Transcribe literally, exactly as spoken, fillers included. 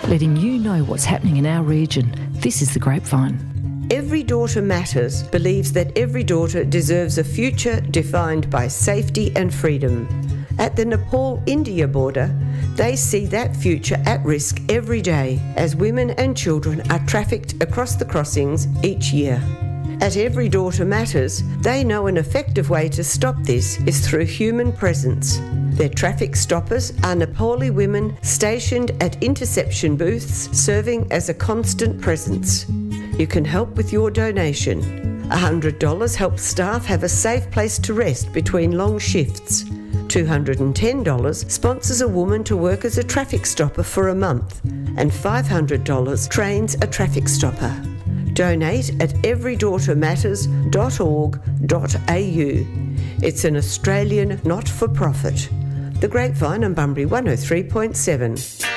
letting you know what's happening in our region. This is The Grapevine. Every Daughter Matters believes that every daughter deserves a future defined by safety and freedom. At the Nepal-India border, they see that future at risk every day as women and children are trafficked across the crossings each year. At Every Daughter Matters, they know an effective way to stop this is through human presence. Their traffic stoppers are Nepali women stationed at interception booths, serving as a constant presence. You can help with your donation. one hundred dollars helps staff have a safe place to rest between long shifts. two hundred ten dollars sponsors a woman to work as a traffic stopper for a month, and five hundred dollars trains a traffic stopper. Donate at every daughter matters dot org dot a u. It's an Australian not-for-profit. The Grapevine on Bunbury one oh three point seven.